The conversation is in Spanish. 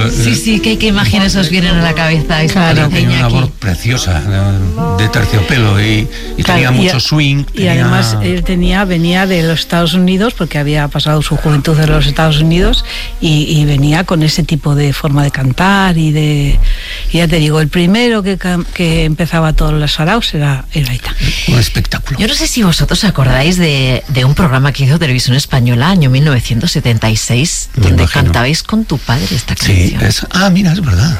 Sí, ¿qué imágenes os vienen a la cabeza? Claro, tenía una voz preciosa, de terciopelo, y tenía mucho swing. Y además él venía de los Estados Unidos, porque había pasado su juventud en los Estados Unidos, y venía con ese tipo de forma de cantar y ya te digo, el primero que empezaba todos los saraos era Aitán. Un espectáculo. Yo no sé si vosotros acordáis de un programa que hizo Televisión Española, año 1976, donde cantabais con tu padre esta canción. Sí, mira, es verdad.